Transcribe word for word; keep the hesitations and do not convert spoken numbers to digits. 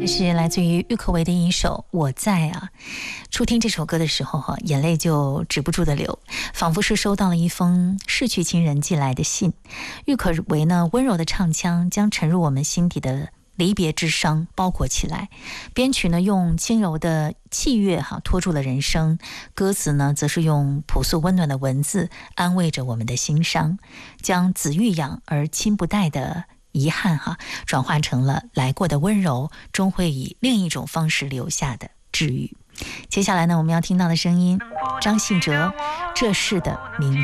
这是来自于郁可唯的一首《我在》啊。初听这首歌的时候哈、啊，眼泪就止不住的流，仿佛是收到了一封逝去亲人寄来的信。郁可唯呢温柔的唱腔将沉入我们心底的离别之伤包裹起来，编曲呢用轻柔的器乐哈、啊、拖住了人声，歌词呢则是用朴素温暖的文字安慰着我们的心伤，将子欲养而亲不待的遗憾哈、啊，转化成了来过的温柔，终会以另一种方式留下的治愈。接下来呢，我们要听到的声音，张信哲，这世的名字。